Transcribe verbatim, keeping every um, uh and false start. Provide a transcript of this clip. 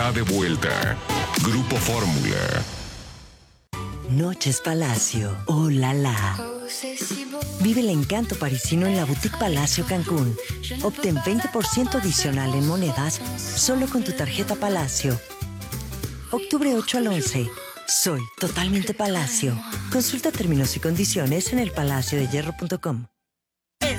está de vuelta. Grupo Fórmula. Noches Palacio. Oh, la la. Vive el encanto parisino en la Boutique Palacio Cancún. Obtén veinte por ciento adicional en monedas solo con tu tarjeta Palacio. Octubre ocho al once. Soy totalmente Palacio. Consulta términos y condiciones en el palacio de hierro punto com.